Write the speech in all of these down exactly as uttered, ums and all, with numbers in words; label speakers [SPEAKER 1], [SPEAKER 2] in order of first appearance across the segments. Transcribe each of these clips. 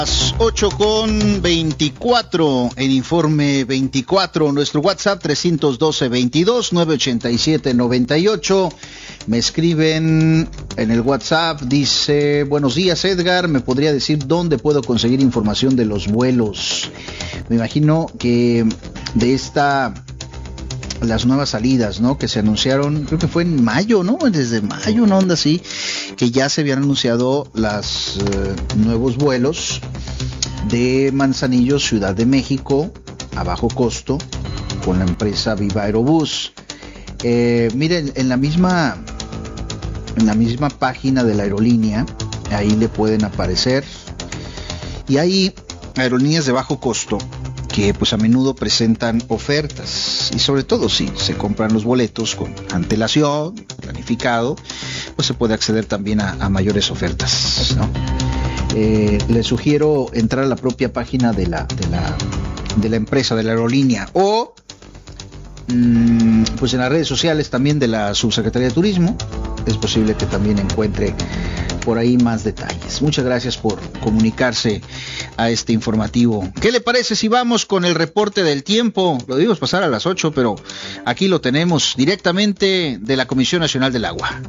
[SPEAKER 1] Las ocho con veinticuatro en Informe veinticuatro, nuestro WhatsApp trescientos doce, veintidós, novecientos ochenta y siete, noventa y ocho. Me escriben en el WhatsApp, dice: buenos días Edgar, ¿me podría decir dónde puedo conseguir información de los vuelos? Me imagino que de esta, las nuevas salidas, ¿no? Que se anunciaron, creo que fue en mayo, ¿no? Desde mayo, una onda así, que ya se habían anunciado los eh, nuevos vuelos de Manzanillo, Ciudad de México, a bajo costo, con la empresa Viva Aerobús. Eh, miren, en la misma, en la misma página de la aerolínea, ahí le pueden aparecer, y hay aerolíneas de bajo costo que pues a menudo presentan ofertas, y sobre todo si se compran los boletos con antelación, planificado, pues se puede acceder también a, a mayores ofertas, ¿no? Eh, les sugiero entrar a la propia página de la, de la, de la empresa, de la aerolínea, o mmm, pues en las redes sociales también de la Subsecretaría de Turismo. Es posible que también encuentre por ahí más detalles. Muchas gracias por comunicarse a este informativo. ¿Qué le parece si vamos con el reporte del tiempo? Lo debimos pasar a las ocho, pero aquí lo tenemos directamente de la Comisión Nacional del Agua.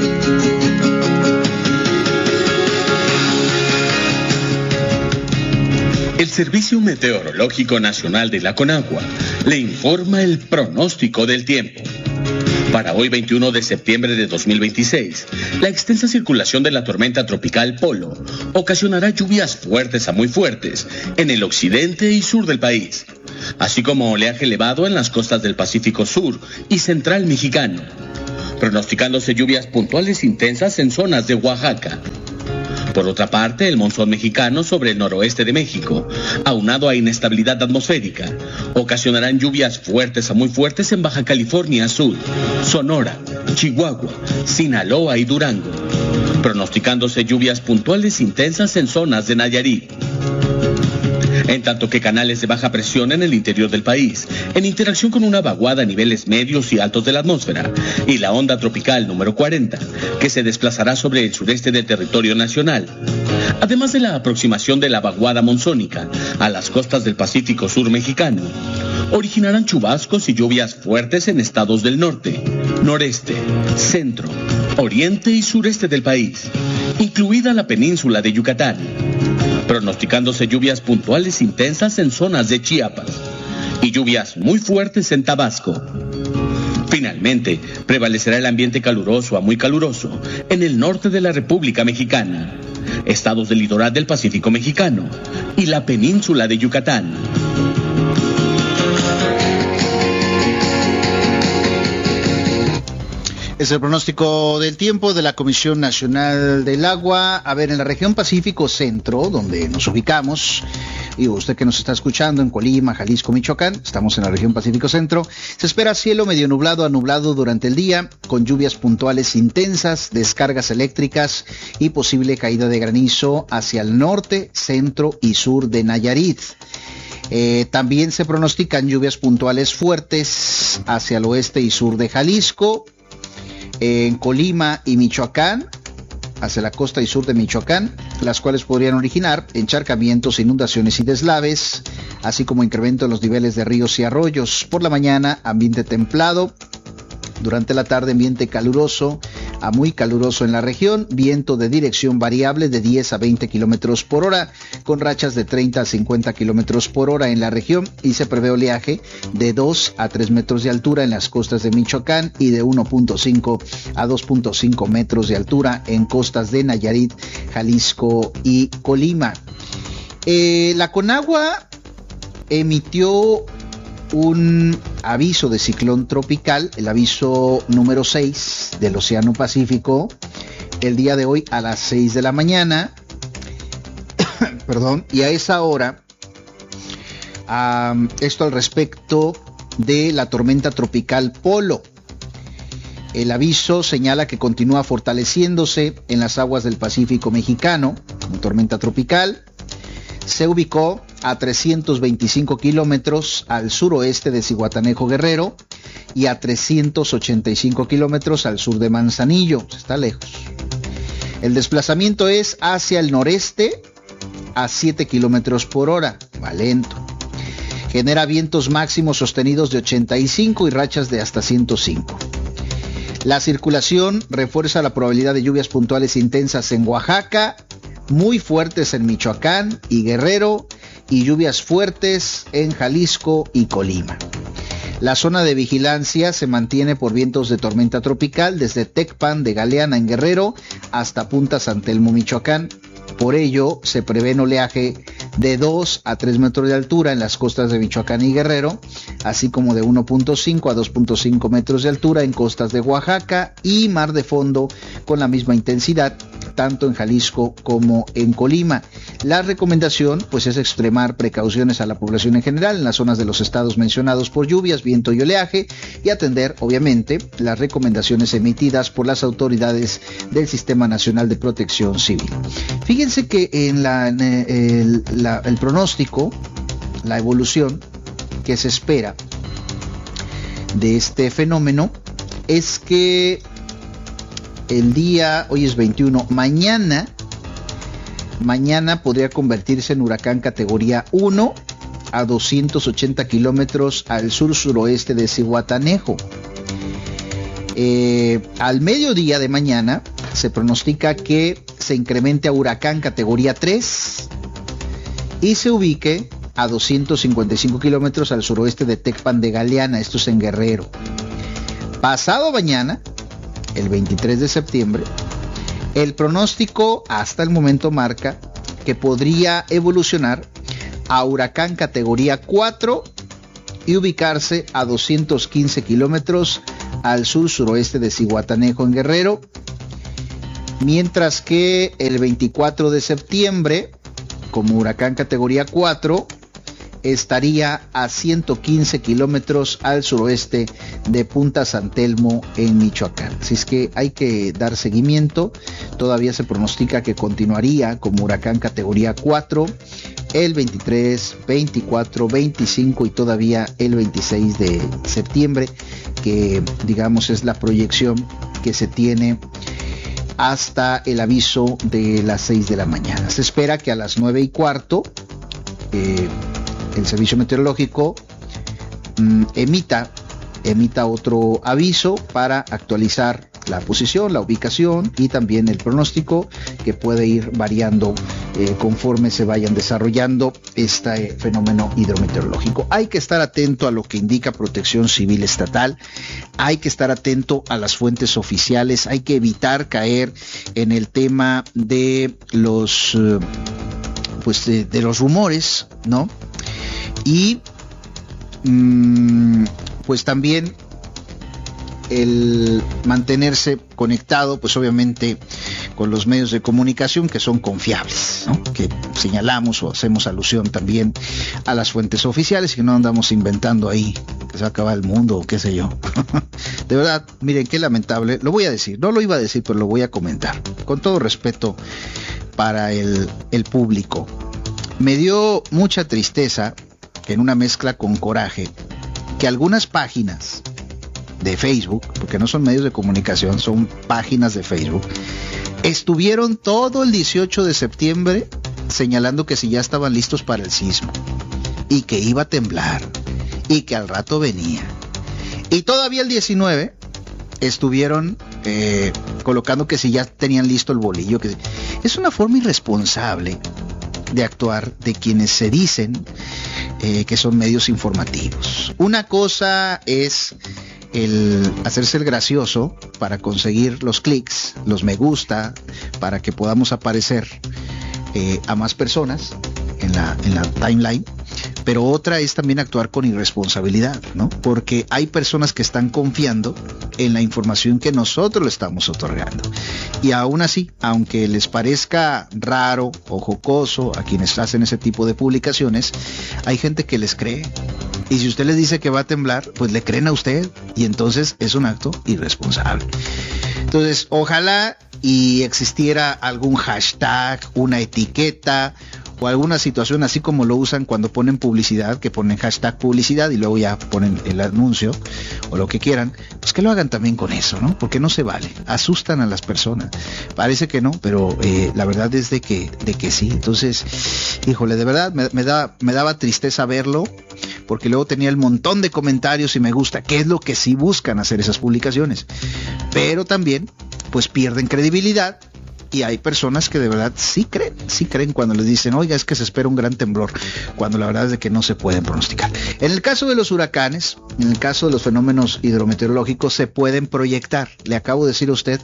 [SPEAKER 2] El Servicio Meteorológico Nacional de la Conagua le informa el pronóstico del tiempo. Para hoy veintiuno de septiembre de dos mil veintiséis, la extensa circulación de la tormenta tropical Polo ocasionará lluvias fuertes a muy fuertes en el occidente y sur del país, así como oleaje elevado en las costas del Pacífico Sur y Central Mexicano, pronosticándose lluvias puntuales intensas en zonas de Oaxaca. Por otra parte, el monzón mexicano sobre el noroeste de México, aunado a inestabilidad atmosférica, ocasionarán lluvias fuertes a muy fuertes en Baja California Sur, Sonora, Chihuahua, Sinaloa y Durango, pronosticándose lluvias puntuales intensas en zonas de Nayarit. En tanto que canales de baja presión en el interior del país, en interacción con una vaguada a niveles medios y altos de la atmósfera, y la onda tropical número cuarenta, que se desplazará sobre el sureste del territorio nacional, además de la aproximación de la vaguada monzónica a las costas del Pacífico Sur mexicano, originarán chubascos y lluvias fuertes en estados del norte, noreste, centro, oriente y sureste del país, incluida la península de Yucatán, pronosticándose lluvias puntuales intensas en zonas de Chiapas y lluvias muy fuertes en Tabasco. Finalmente, prevalecerá el ambiente caluroso a muy caluroso en el norte de la República Mexicana, estados del litoral del Pacífico mexicano y la península de Yucatán.
[SPEAKER 1] Es el pronóstico del tiempo de la Comisión Nacional del Agua. A ver, en la región Pacífico Centro, donde nos ubicamos, y usted que nos está escuchando en Colima, Jalisco, Michoacán, estamos en la región Pacífico Centro, se espera cielo medio nublado a nublado durante el día, con lluvias puntuales intensas, descargas eléctricas y posible caída de granizo hacia el norte, centro y sur de Nayarit. Eh, también se pronostican lluvias puntuales fuertes hacia el oeste y sur de Jalisco, en Colima y Michoacán, hacia la costa y sur de Michoacán, las cuales podrían originar encharcamientos, inundaciones y deslaves, así como incremento en los niveles de ríos y arroyos. Por la mañana, ambiente templado. Durante la tarde, ambiente caluroso a muy caluroso en la región, viento de dirección variable de diez a veinte kilómetros por hora, con rachas de treinta a cincuenta kilómetros por hora en la región, y se prevé oleaje de dos a tres metros de altura en las costas de Michoacán y de uno punto cinco a dos punto cinco metros de altura en costas de Nayarit, Jalisco y Colima. Eh, la Conagua emitió un aviso de ciclón tropical, el aviso número seis del Océano Pacífico, el día de hoy a las seis de la mañana, perdón, y a esa hora, um, esto al respecto de la tormenta tropical Polo. El aviso señala que continúa fortaleciéndose en las aguas del Pacífico mexicano como tormenta tropical. Se ubicó a trescientos veinticinco kilómetros al suroeste de Zihuatanejo, Guerrero, y a trescientos ochenta y cinco kilómetros al sur de Manzanillo. Está lejos. El desplazamiento es hacia el noreste, a siete kilómetros por hora, va lento. Genera vientos máximos sostenidos de ochenta y cinco y rachas de hasta ciento cinco. La circulación refuerza la probabilidad de lluvias puntuales intensas en Oaxaca, muy fuertes en Michoacán y Guerrero, y lluvias fuertes en Jalisco y Colima. La zona de vigilancia se mantiene por vientos de tormenta tropical desde Tecpan de Galeana en Guerrero hasta Punta San Telmo, Michoacán. Por ello, se prevé un oleaje de dos a tres metros de altura en las costas de Michoacán y Guerrero, así como de uno punto cinco a dos punto cinco metros de altura en costas de Oaxaca y mar de fondo con la misma intensidad, tanto en Jalisco como en Colima. La recomendación pues es extremar precauciones a la población en general en las zonas de los estados mencionados por lluvias, viento y oleaje, y atender obviamente las recomendaciones emitidas por las autoridades del Sistema Nacional de Protección Civil. Fíjense que en la, en el, la, el pronóstico, la evolución que se espera de este fenómeno es que el día, hoy es veintiuno, mañana, mañana podría convertirse en huracán categoría uno a doscientos ochenta kilómetros al sur-suroeste de Zihuatanejo. Eh, al mediodía de mañana se pronostica que se incremente a huracán categoría tres y se ubique a doscientos cincuenta y cinco kilómetros al suroeste de Tecpan de Galeana, esto es en Guerrero. Pasado mañana, el veintitrés de septiembre, el pronóstico hasta el momento marca que podría evolucionar a huracán categoría cuatro y ubicarse a doscientos quince kilómetros al sur-suroeste de Zihuatanejo en Guerrero, mientras que el veinticuatro de septiembre, como huracán categoría cuatro, estaría a ciento quince kilómetros al suroeste de Punta San Telmo en Michoacán. Así es que hay que dar seguimiento. Todavía se pronostica que continuaría como huracán categoría cuatro el veintitrés, veinticuatro, veinticinco y todavía el veintiséis de septiembre, que digamos es la proyección que se tiene hasta el aviso de las seis de la mañana. Se espera que a las nueve y cuarto eh, el servicio meteorológico mm, emita, emita otro aviso para actualizar la posición, la ubicación y también el pronóstico, que puede ir variando eh, conforme se vayan desarrollando este fenómeno hidrometeorológico. Hay que estar atento a lo que indica Protección Civil Estatal, hay que estar atento a las fuentes oficiales, hay que evitar caer en el tema de los eh, pues de, de los rumores, ¿no? Y mmm, pues también el mantenerse conectado, pues obviamente con los medios de comunicación que son confiables, ¿no? Que señalamos o hacemos alusión también a las fuentes oficiales y que no andamos inventando ahí que se va a acabar el mundo o qué sé yo. De verdad, miren qué lamentable, lo voy a decir, no lo iba a decir, pero lo voy a comentar, con todo respeto para el, el público. Me dio mucha tristeza, en una mezcla con coraje, que algunas páginas de Facebook, porque no son medios de comunicación, son páginas de Facebook, estuvieron todo el dieciocho de septiembre señalando que si ya estaban listos para el sismo y que iba a temblar y que al rato venía, y todavía el diecinueve estuvieron eh, colocando que si ya tenían listo el bolillo. Que es una forma irresponsable de actuar de quienes se dicen eh, que son medios informativos. Una cosa es el hacerse el gracioso para conseguir los clics, los me gusta, para que podamos aparecer eh, a más personas en la, en la timeline, pero otra es también actuar con irresponsabilidad, ¿no? Porque hay personas que están confiando en la información que nosotros le estamos otorgando, y aún así, aunque les parezca raro o jocoso a quienes hacen ese tipo de publicaciones, hay gente que les cree. Y si usted les dice que va a temblar, pues le creen a usted, y entonces es un acto irresponsable. Entonces, ojalá y existiera algún hashtag, una etiqueta, o alguna situación así como lo usan cuando ponen publicidad, que ponen hashtag publicidad y luego ya ponen el anuncio o lo que quieran, pues que lo hagan también con eso, ¿no? Porque no se vale, asustan a las personas. Parece que no, pero eh, la verdad es de que, de que sí. Entonces, híjole, de verdad me, me, da, me daba tristeza verlo, porque luego tenía el montón de comentarios y me gusta, que es lo que sí buscan hacer esas publicaciones. Pero también, pues pierden credibilidad. Y hay personas que de verdad sí creen, sí creen cuando les dicen, oiga, es que se espera un gran temblor, cuando la verdad es de que no se pueden pronosticar. En el caso de los huracanes, en el caso de los fenómenos hidrometeorológicos, se pueden proyectar. Le acabo de decir a usted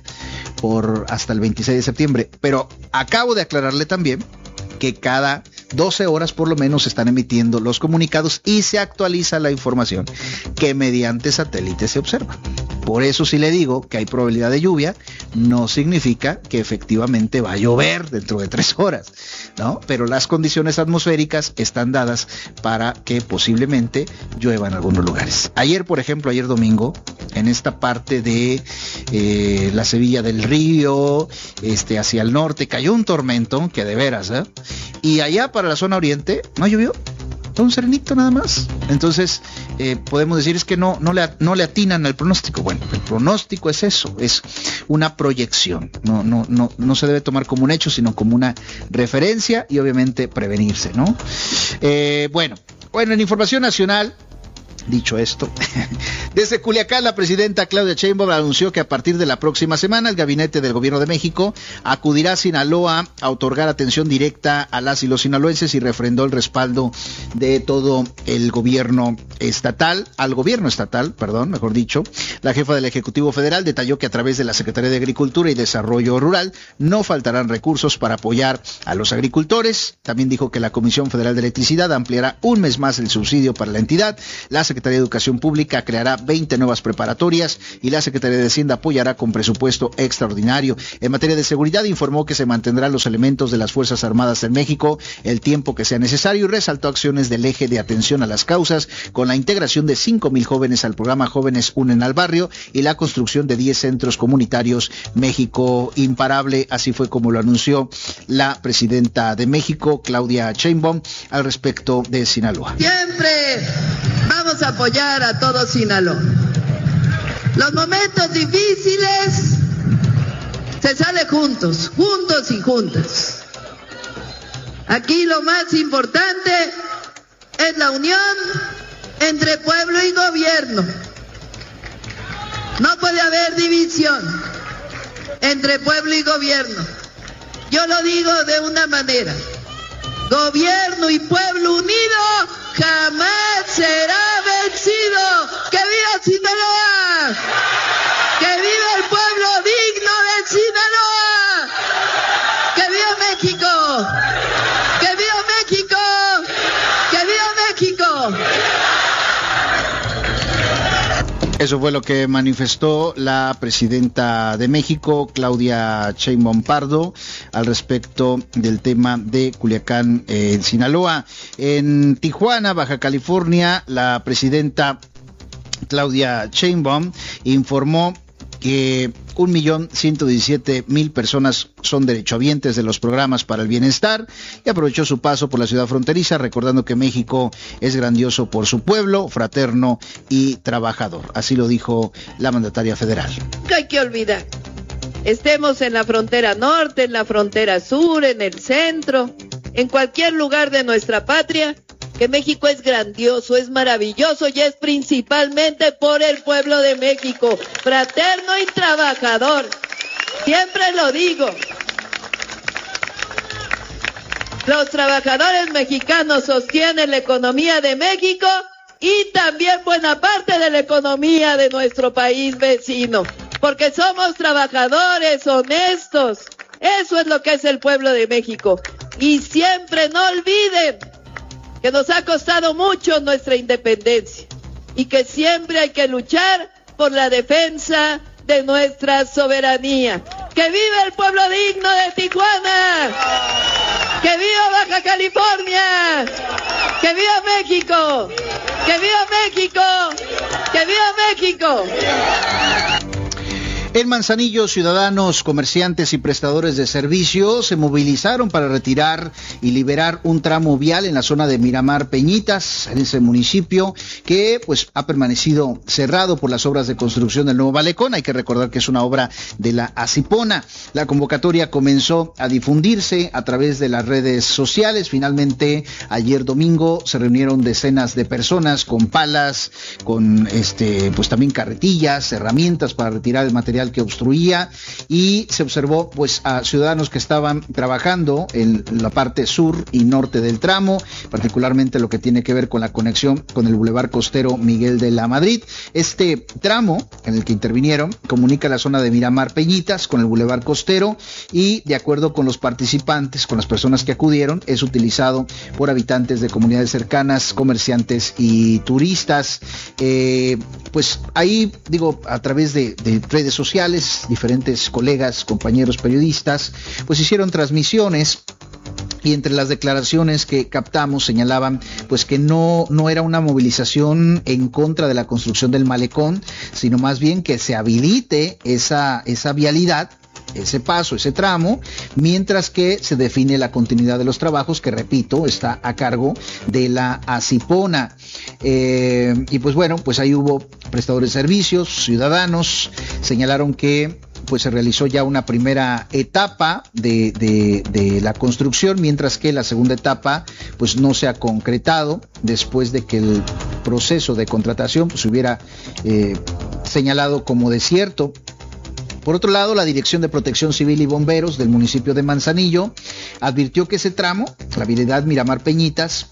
[SPEAKER 1] por hasta el veintiséis de septiembre, pero acabo de aclararle también que cada doce horas por lo menos se están emitiendo los comunicados y se actualiza la información que mediante satélite se observa. Por eso si le digo que hay probabilidad de lluvia, no significa que efectivamente va a llover dentro de tres horas, ¿no? Pero las condiciones atmosféricas están dadas para que posiblemente llueva en algunos lugares. Ayer, por ejemplo, ayer domingo, en esta parte de eh, la Sevilla del Río, este, hacia el norte, cayó un tormento, que de veras, ¿eh? Y allá para la zona oriente, no llovió. Un serenito nada más. Entonces eh, podemos decir es que no, no, le, no le atinan al pronóstico. Bueno, el pronóstico es eso, es una proyección. No, no, no, no se debe tomar como un hecho, sino como una referencia y obviamente prevenirse, ¿no? Eh, bueno, bueno, en información nacional. Dicho esto, desde Culiacán la presidenta Claudia Sheinbaum anunció que a partir de la próxima semana el gabinete del gobierno de México acudirá a Sinaloa a otorgar atención directa a las y los sinaloenses y refrendó el respaldo de todo el gobierno estatal, al gobierno estatal, perdón, mejor dicho. La jefa del Ejecutivo Federal detalló que a través de la Secretaría de Agricultura y Desarrollo Rural no faltarán recursos para apoyar a los agricultores. También dijo que la Comisión Federal de Electricidad ampliará un mes más el subsidio para la entidad. La Secretaría de Educación Pública creará veinte nuevas preparatorias y la Secretaría de Hacienda apoyará con presupuesto extraordinario. En materia de seguridad informó que se mantendrán los elementos de las Fuerzas Armadas en México el tiempo que sea necesario y resaltó acciones del eje de atención a las causas con la integración de cinco mil jóvenes al programa Jóvenes Unen al Barrio y la construcción de diez centros comunitarios México Imparable. Así fue como lo anunció la presidenta de México, Claudia Sheinbaum, al respecto de Sinaloa.
[SPEAKER 3] Siempre vamos a apoyar a todo Sinaloa. Los momentos difíciles se sale juntos, juntos y juntas. Aquí lo más importante es la unión entre pueblo y gobierno. No puede haber división entre pueblo y gobierno. Yo lo digo de una manera: gobierno y pueblo unido jamás será vencido. ¡Que viva Sinaloa! ¡Que viva el pueblo digno de Sinaloa! ¡Que viva México! ¡Que viva México! ¡Que viva México!
[SPEAKER 1] Eso fue lo que manifestó la presidenta de México, Claudia Sheinbaum Pardo, al respecto del tema de Culiacán, eh, en Sinaloa. En Tijuana, Baja California, la presidenta Claudia Sheinbaum informó que un millón ciento diecisiete mil personas son derechohabientes de los programas para el bienestar y aprovechó su paso por la ciudad fronteriza recordando que México es grandioso por su pueblo, fraterno y trabajador. Así lo dijo la mandataria federal.
[SPEAKER 3] Nunca hay que olvidar, estemos en la frontera norte, en la frontera sur, en el centro, en cualquier lugar de nuestra patria, que México es grandioso, es maravilloso y es principalmente por el pueblo de México, fraterno y trabajador. Siempre lo digo. Los trabajadores mexicanos sostienen la economía de México y también buena parte de la economía de nuestro país vecino, porque somos trabajadores honestos. Eso es lo que es el pueblo de México. Y siempre no olviden que nos ha costado mucho nuestra independencia y que siempre hay que luchar por la defensa de nuestra soberanía. ¡Que viva el pueblo digno de Tijuana! ¡Que viva Baja California! ¡Que viva México! ¡Que viva México! ¡Que viva México!
[SPEAKER 1] En Manzanillo, ciudadanos, comerciantes y prestadores de servicios se movilizaron para retirar y liberar un tramo vial en la zona de Miramar Peñitas, en ese municipio que pues ha permanecido cerrado por las obras de construcción del nuevo malecón. Hay que recordar que es una obra de la Asipona. La convocatoria comenzó a difundirse a través de las redes sociales. Finalmente, ayer domingo se reunieron decenas de personas con palas, con este pues también carretillas, herramientas para retirar el material que obstruía, y se observó pues a ciudadanos que estaban trabajando en la parte sur y norte del tramo, particularmente lo que tiene que ver con la conexión con el Boulevard Costero Miguel de la Madrid. Este tramo en el que intervinieron comunica la zona de Miramar Peñitas con el Boulevard Costero, y de acuerdo con los participantes, con las personas que acudieron, es utilizado por habitantes de comunidades cercanas, comerciantes y turistas. Eh, pues ahí, digo, a través de, de redes sociales, diferentes colegas, compañeros periodistas, pues hicieron transmisiones, y entre las declaraciones que captamos señalaban pues que no, no era una movilización en contra de la construcción del malecón, sino más bien que se habilite esa, esa vialidad, ese paso, ese tramo, mientras que se define la continuidad de los trabajos, que repito, está a cargo de la Asipona. Eh, y pues bueno, pues ahí hubo prestadores de servicios, ciudadanos, señalaron que pues se realizó ya una primera etapa de, de, de la construcción, mientras que la segunda etapa pues no se ha concretado después de que el proceso de contratación pues hubiera eh, señalado como desierto. Por otro lado, la Dirección de Protección Civil y Bomberos del municipio de Manzanillo advirtió que ese tramo, la vialidad Miramar Peñitas,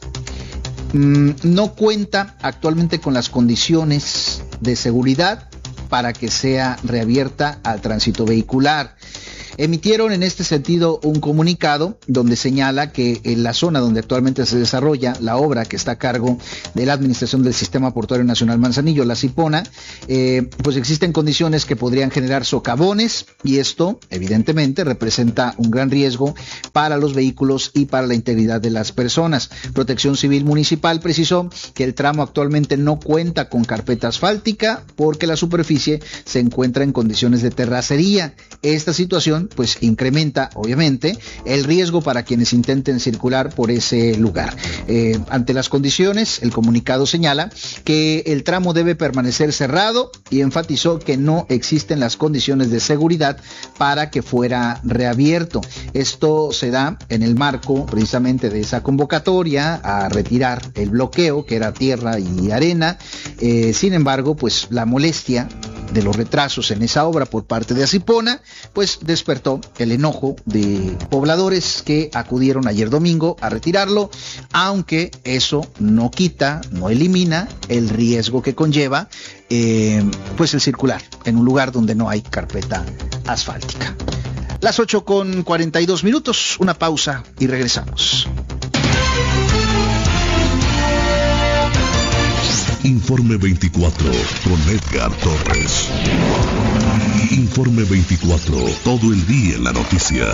[SPEAKER 1] mmm, no cuenta actualmente con las condiciones de seguridad para que sea reabierta al tránsito vehicular. Emitieron en este sentido un comunicado donde señala que en la zona donde actualmente se desarrolla la obra que está a cargo de la Administración del Sistema Portuario Nacional Manzanillo, la Asipona, eh, pues existen condiciones que podrían generar socavones, y esto evidentemente representa un gran riesgo para los vehículos y para la integridad de las personas. Protección Civil Municipal precisó que el tramo actualmente no cuenta con carpeta asfáltica porque la superficie se encuentra en condiciones de terracería. Esta situación pues incrementa obviamente el riesgo para quienes intenten circular por ese lugar. Eh, ante las condiciones, el comunicado señala que el tramo debe permanecer cerrado y enfatizó que no existen las condiciones de seguridad para que fuera reabierto. Esto se da en el marco precisamente de esa convocatoria a retirar el bloqueo, que era tierra y arena. Eh, sin embargo, pues la molestia de los retrasos en esa obra por parte de Asipona, pues despertó el enojo de pobladores que acudieron ayer domingo a retirarlo, aunque eso no quita, no elimina el riesgo que conlleva eh, pues el circular en un lugar donde no hay carpeta asfáltica. Las ocho con cuarenta y dos minutos, una pausa y regresamos.
[SPEAKER 4] Informe veinticuatro con Edgar Torres. Informe veinticuatro, todo el día en la noticia.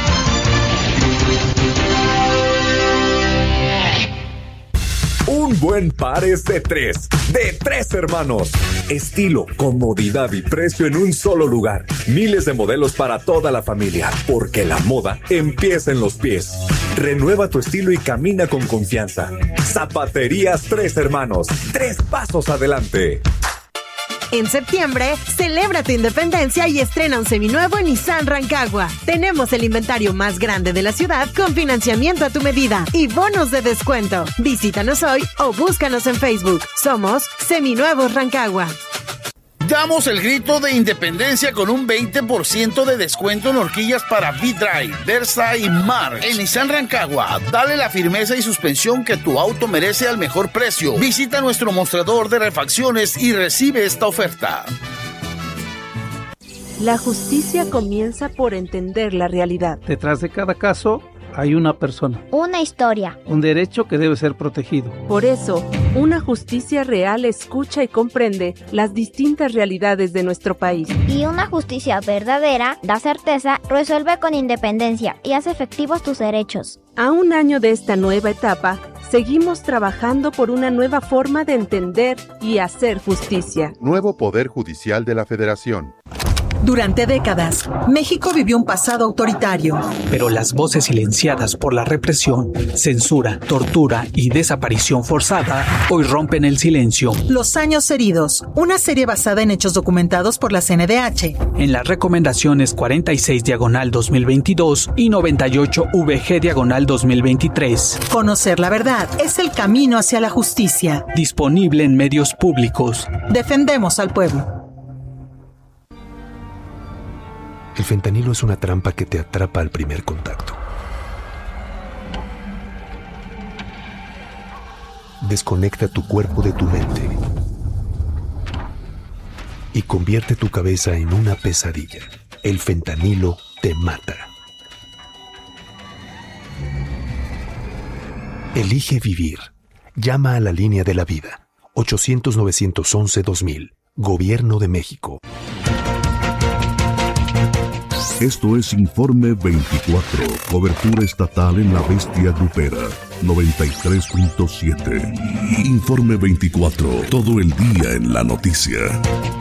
[SPEAKER 5] Un buen par es de tres, de tres hermanos. Estilo, comodidad y precio en un solo lugar. Miles de modelos para toda la familia, porque la moda empieza en los pies. Renueva tu estilo y camina con confianza. Zapaterías Tres Hermanos, tres pasos adelante.
[SPEAKER 6] En septiembre, celebra tu independencia y estrena un seminuevo Nissan Rancagua. Tenemos el inventario más grande de la ciudad con financiamiento a tu medida y bonos de descuento. Visítanos hoy o búscanos en Facebook. Somos Seminuevos Rancagua.
[SPEAKER 7] Damos el grito de independencia con un veinte por ciento de descuento en horquillas para V-Drive, Versa y March. En Nissan Rancagua, dale la firmeza y suspensión que tu auto merece al mejor precio. Visita nuestro mostrador de refacciones y recibe esta oferta.
[SPEAKER 8] La justicia comienza por entender la realidad.
[SPEAKER 9] Detrás de cada caso hay una persona.
[SPEAKER 10] Una historia.
[SPEAKER 9] Un derecho que debe ser protegido.
[SPEAKER 8] Por eso, una justicia real escucha y comprende las distintas realidades de nuestro país.
[SPEAKER 10] Y una justicia verdadera da certeza, resuelve con independencia y hace efectivos tus derechos.
[SPEAKER 8] A un año de esta nueva etapa, seguimos trabajando por una nueva forma de entender y hacer justicia.
[SPEAKER 11] Nuevo Poder Judicial de la Federación. Durante décadas, México vivió un pasado autoritario.
[SPEAKER 9] Pero las voces silenciadas por la represión, censura, tortura y desaparición forzada hoy rompen el silencio.
[SPEAKER 11] Los años heridos, una serie basada en hechos documentados por la C N D H.
[SPEAKER 9] En las recomendaciones cuarenta y seis diagonal dos mil veintidós y noventa y ocho V G diagonal dos mil veintitrés.
[SPEAKER 11] Conocer la verdad es el camino hacia la justicia.
[SPEAKER 9] Disponible en medios públicos.
[SPEAKER 11] Defendemos al pueblo.
[SPEAKER 12] El fentanilo es una trampa que te atrapa al primer contacto. Desconecta tu cuerpo de tu mente y convierte tu cabeza en una pesadilla. El fentanilo te mata. Elige vivir. Llama a la línea de la vida. ochocientos, novecientos once, dos mil. Gobierno de México.
[SPEAKER 4] Esto es Informe veinticuatro, cobertura estatal en la bestia grupera, noventa y tres punto siete. Informe veinticuatro, todo el día en la noticia.